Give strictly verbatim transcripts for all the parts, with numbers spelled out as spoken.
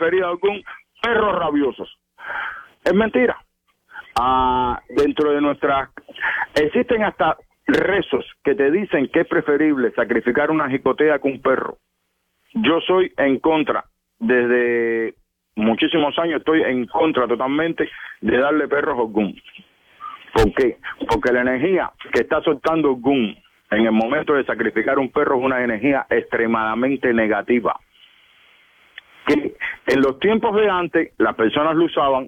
preferida de Ogún, perros rabiosos. Es mentira. Ah, dentro de nuestras... Existen hasta rezos que te dicen que es preferible sacrificar una jicotea que un perro. Yo soy en contra, desde muchísimos años estoy en contra totalmente de darle perros a Ogún. ¿Por qué? Porque la energía que está soltando Ogún en el momento de sacrificar un perro es una energía extremadamente negativa. Que en los tiempos de antes las personas lo usaban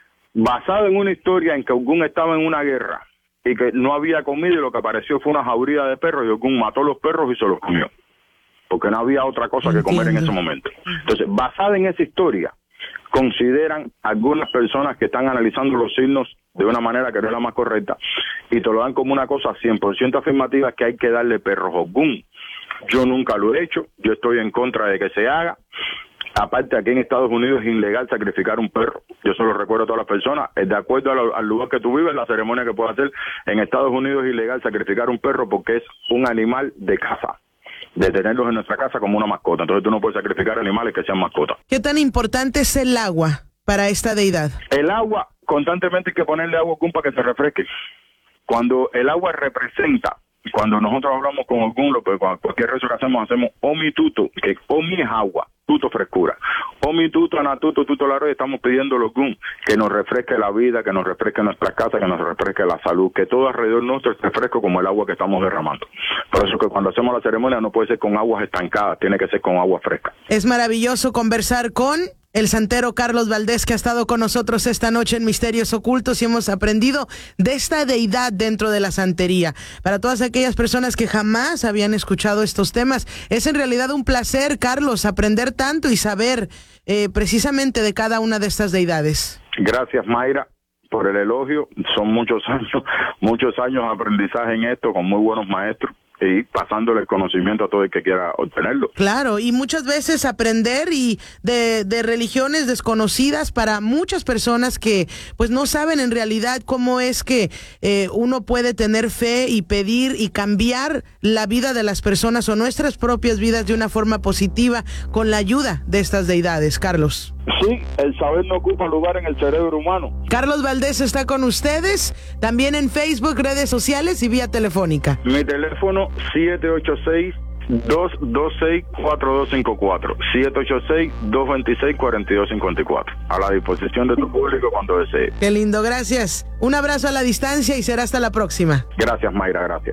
basado en una historia en que Ogún estaba en una guerra y que no había comida y lo que apareció fue una jauría de perros y Ogún mató a los perros y se los comió, porque no había otra cosa que comer en ese momento. Entonces, basada en esa historia, consideran algunas personas que están analizando los signos de una manera que no es la más correcta y te lo dan como una cosa cien por ciento afirmativa, que hay que darle perros a Ogún. Yo nunca lo he hecho, yo estoy en contra de que se haga. Aparte, aquí en Estados Unidos es ilegal sacrificar un perro. Yo se lo recuerdo a todas las personas. De acuerdo al, al lugar que tú vives, la ceremonia que puedas hacer, en Estados Unidos es ilegal sacrificar un perro porque es un animal de casa, de tenerlos en nuestra casa como una mascota. Entonces tú no puedes sacrificar animales que sean mascotas. ¿Qué tan importante es el agua para esta deidad? El agua, constantemente hay que ponerle agua a Ogún para que se refresque. Cuando el agua representa, cuando nosotros hablamos con Ogún, lo, pues, cualquier rezo que hacemos, hacemos Omi-Tuto, que Omi es agua, Tuto frescura. Omi-Tuto, Anatuto, Tuto Laro, y estamos pidiendo a Ogún que nos refresque la vida, que nos refresque nuestra casa, que nos refresque la salud, que todo alrededor nuestro esté fresco como el agua que estamos derramando. Por eso que cuando hacemos la ceremonia no puede ser con aguas estancadas, tiene que ser con agua fresca. Es maravilloso conversar con el santero Carlos Valdés, que ha estado con nosotros esta noche en Misterios Ocultos, y hemos aprendido de esta deidad dentro de la santería. Para todas aquellas personas que jamás habían escuchado estos temas, es en realidad un placer, Carlos, aprender tanto y saber eh, precisamente de cada una de estas deidades. Gracias, Mayra, por el elogio. Son muchos años, muchos años de aprendizaje en esto, con muy buenos maestros, y pasándole el conocimiento a todo el que quiera obtenerlo. Claro, y muchas veces aprender y de, de religiones desconocidas para muchas personas que pues no saben en realidad cómo es que eh, uno puede tener fe y pedir y cambiar la vida de las personas o nuestras propias vidas de una forma positiva con la ayuda de estas deidades, Carlos. Sí, el saber no ocupa lugar en el cerebro humano. Carlos Valdés está con ustedes, también en Facebook, redes sociales y vía telefónica. Mi teléfono siete ocho seis, dos dos seis, cuatro dos cinco cuatro, siete ocho seis, dos dos seis, cuatro dos cinco cuatro. A la disposición de tu público cuando desee. Qué lindo, gracias. Un abrazo a la distancia y será hasta la próxima. Gracias, Mayra, gracias.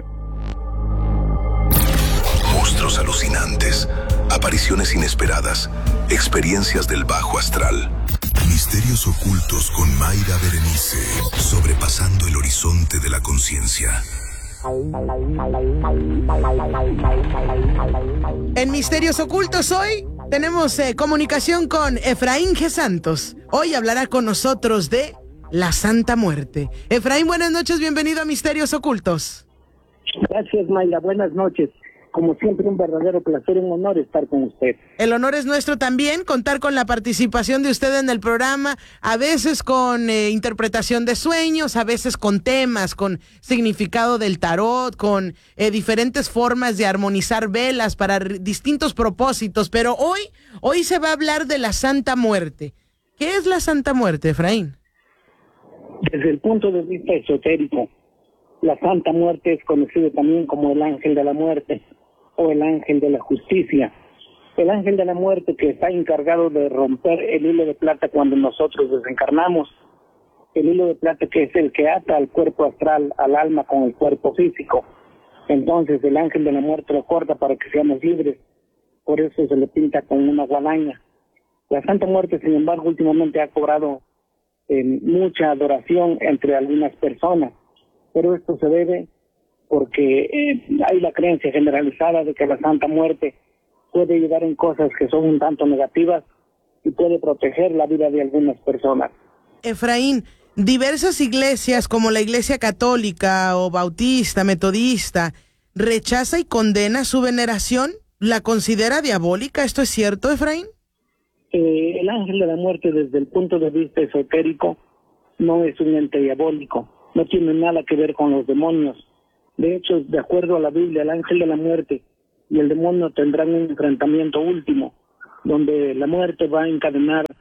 Monstruos alucinantes, apariciones inesperadas, experiencias del bajo astral. Misterios ocultos con Mayra Berenice, sobrepasando el horizonte de la conciencia. En Misterios Ocultos hoy tenemos eh, comunicación con Efraín G. Santos. Hoy hablará con nosotros de la Santa Muerte. Efraín, buenas noches, bienvenido a Misterios Ocultos. Gracias, Mayra, buenas noches. Como siempre, un verdadero placer, un honor estar con usted. El honor es nuestro también, contar con la participación de usted en el programa, a veces con eh, interpretación de sueños, a veces con temas, con significado del tarot, con eh, diferentes formas de armonizar velas para r- distintos propósitos, pero hoy, hoy se va a hablar de la Santa Muerte. ¿Qué es la Santa Muerte, Efraín? Desde el punto de vista esotérico, la Santa Muerte es conocido también como el ángel de la muerte o el ángel de la justicia. El ángel de la muerte, que está encargado de romper el hilo de plata cuando nosotros desencarnamos. El hilo de plata que es el que ata al cuerpo astral, al alma con el cuerpo físico. Entonces el ángel de la muerte lo corta para que seamos libres. Por eso se le pinta con una guadaña. La Santa Muerte, sin embargo, últimamente ha cobrado eh, mucha adoración entre algunas personas. Pero esto se debe porque eh, hay la creencia generalizada de que la Santa Muerte puede ayudar en cosas que son un tanto negativas y puede proteger la vida de algunas personas. Efraín, diversas iglesias como la Iglesia Católica o Bautista, Metodista, rechaza y condena su veneración, ¿la considera diabólica? ¿Esto es cierto, Efraín? Eh, el ángel de la muerte, desde el punto de vista esotérico, no es un ente diabólico, no tiene nada que ver con los demonios. De hecho, de acuerdo a la Biblia, el ángel de la muerte y el demonio tendrán un enfrentamiento último, donde la muerte va a encadenar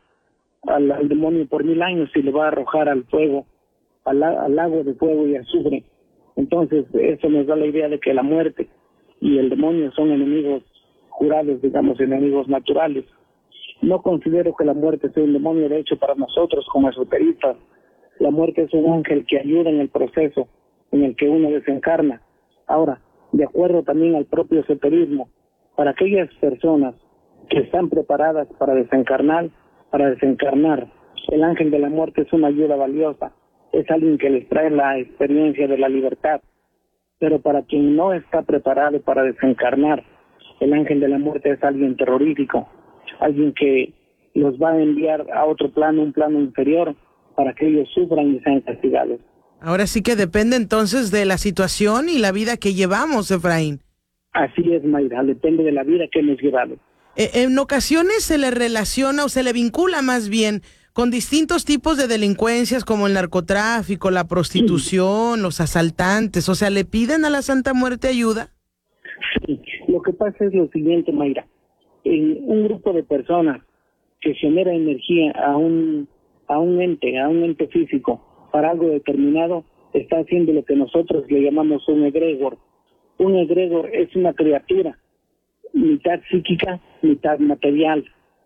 al, al demonio por mil años y le va a arrojar al fuego, al, al lago de fuego y azufre. Entonces eso nos da la idea de que la muerte y el demonio son enemigos jurados, digamos, enemigos naturales. No considero que la muerte sea un demonio. De hecho, para nosotros como esoteristas, la muerte es un ángel que ayuda en el proceso en el que uno desencarna. Ahora, de acuerdo también al propio esoterismo, para aquellas personas que están preparadas para desencarnar, para desencarnar, el ángel de la muerte es una ayuda valiosa, es alguien que les trae la experiencia de la libertad. Pero para quien no está preparado para desencarnar, el ángel de la muerte es alguien terrorífico, alguien que los va a enviar a otro plano, un plano inferior, para que ellos sufran y sean castigados. Ahora sí que depende entonces de la situación y la vida que llevamos, Efraín. Así es, Mayra, depende de la vida que hemos llevado. Eh, en ocasiones se le relaciona o se le vincula más bien con distintos tipos de delincuencias como el narcotráfico, la prostitución, sí, los asaltantes. O sea, ¿le piden a la Santa Muerte ayuda? Sí, lo que pasa es lo siguiente, Mayra. En un grupo de personas que genera energía a un, a un ente, a un ente físico, para algo determinado, está haciendo lo que nosotros le llamamos un egregor. Un egregor es una criatura, mitad psíquica, mitad material.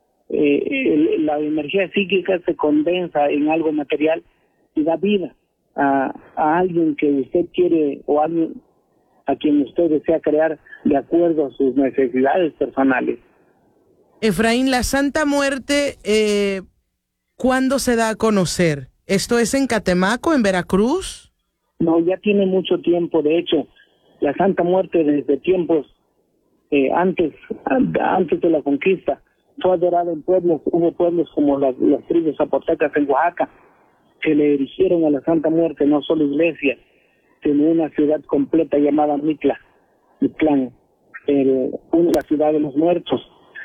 Eh, el, la energía psíquica se condensa en algo material y da vida a, a alguien que usted quiere o a alguien a quien usted desea crear de acuerdo a sus necesidades personales. Efraín, la Santa Muerte, eh, ¿cuándo se da a conocer? ¿Esto es en Catemaco, en Veracruz? No, ya tiene mucho tiempo. De hecho, la Santa Muerte desde tiempos eh, antes antes de la conquista fue adorada en pueblos. Hubo pueblos como las, las tribus zapotecas en Oaxaca que le erigieron a la Santa Muerte no solo iglesia, sino una ciudad completa llamada Mitla, Mitlán, el, la ciudad de los muertos.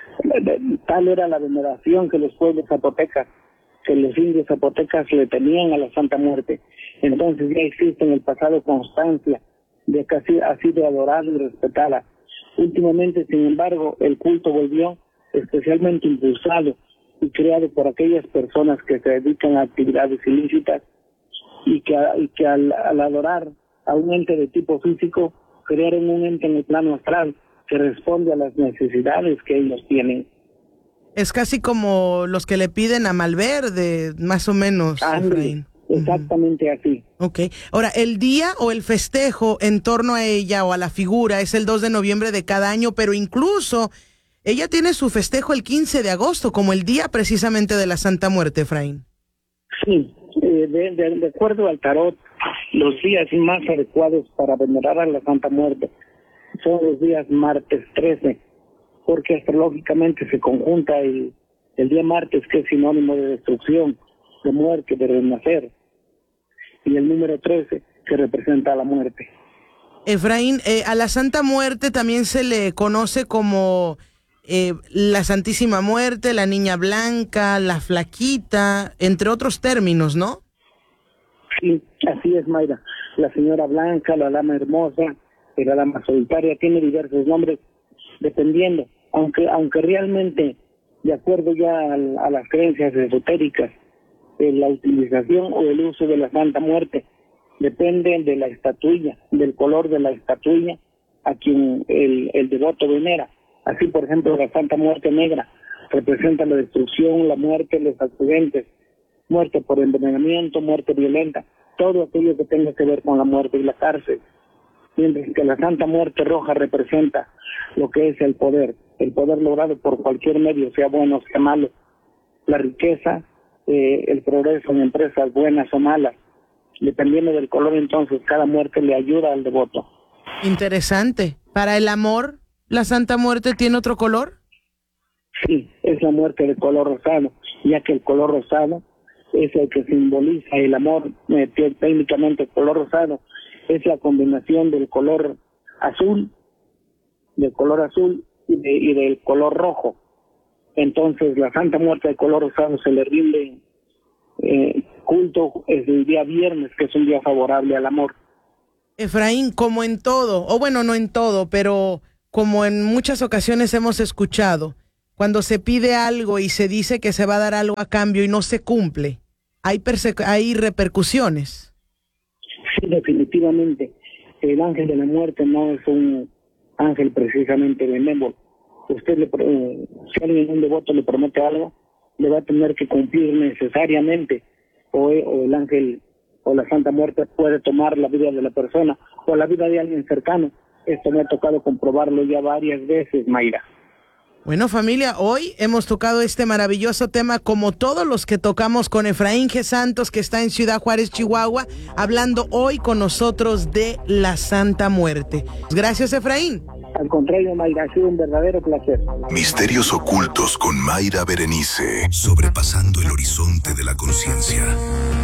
Tal era la veneración que los pueblos zapotecas, que los indios zapotecas le tenían a la Santa Muerte. Entonces ya existe en el pasado constancia de que así ha sido adorada y respetada. Últimamente, sin embargo, el culto volvió especialmente impulsado y creado por aquellas personas que se dedican a actividades ilícitas y que, y que al, al adorar a un ente de tipo físico, crearon un ente en el plano astral que responde a las necesidades que ellos tienen. Es casi como los que le piden a Malverde, más o menos. André, exactamente uh-huh. así. Ok. Ahora, el día o el festejo en torno a ella o a la figura es el dos de noviembre de cada año, pero incluso ella tiene su festejo el quince de agosto, como el día precisamente de la Santa Muerte, Efraín. Sí, eh, de, de, de acuerdo al tarot, los días más adecuados para venerar a la Santa Muerte son los días martes trece, porque astrológicamente se conjunta el, el día martes, que es sinónimo de destrucción, de muerte, de renacer, y el número trece, que representa a la muerte. Efraín, eh, a la Santa Muerte también se le conoce como eh, la Santísima Muerte, la Niña Blanca, la Flaquita, entre otros términos, ¿no? Sí, así es, Mayra. La Señora Blanca, la Dama Hermosa, la Dama Solitaria, tiene diversos nombres dependiendo, aunque aunque realmente, de acuerdo ya a, a las creencias esotéricas, eh, la utilización o el uso de la Santa Muerte depende de la estatuilla, del color de la estatuilla a quien el, el devoto venera. Así, por ejemplo, la Santa Muerte negra representa la destrucción, la muerte, los accidentes, muerte por envenenamiento, muerte violenta, todo aquello que tenga que ver con la muerte y la cárcel. Mientras que la Santa Muerte roja representa lo que es el poder, el poder logrado por cualquier medio, sea bueno o sea malo, la riqueza, eh, el progreso en empresas buenas o malas. Dependiendo del color, entonces, cada muerte le ayuda al devoto. Interesante. ¿Para el amor, la Santa Muerte tiene otro color? Sí, es la muerte de color rosado, ya que el color rosado es el que simboliza el amor. Eh, técnicamente el color rosado es la combinación del color azul, del color azul y, de, y del color rojo. Entonces la Santa Muerte de color rosado se le rinde eh, culto es el día viernes, que es un día favorable al amor. Efraín, como en todo, o bueno, no en todo, pero como en muchas ocasiones hemos escuchado, cuando se pide algo y se dice que se va a dar algo a cambio y no se cumple, hay, perse- hay repercusiones. Sí, definitivamente. El ángel de la muerte no es un ángel precisamente benévolo. Usted, le, eh, si alguien, un devoto, le promete algo, le va a tener que cumplir necesariamente, o, o el ángel o la Santa Muerte puede tomar la vida de la persona o la vida de alguien cercano. Esto me ha tocado comprobarlo ya varias veces, Mayra. Bueno, familia, hoy hemos tocado este maravilloso tema, como todos los que tocamos con Efraín G. Santos, que está en Ciudad Juárez, Chihuahua, hablando hoy con nosotros de la Santa Muerte. Gracias, Efraín. Al contrario, Mayra, ha sido un verdadero placer. Misterios ocultos con Mayra Berenice, sobrepasando el horizonte de la conciencia.